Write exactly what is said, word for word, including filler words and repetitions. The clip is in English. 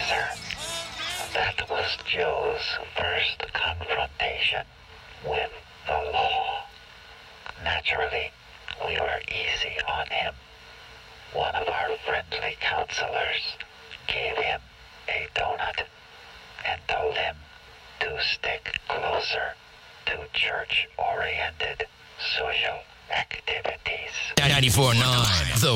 sir. That was Joe's first confrontation with the law. Naturally, we were easy on him. One of our friendly counselors gave him a donut and told him to stick closer to church-oriented social activities. ninety-four point nine, The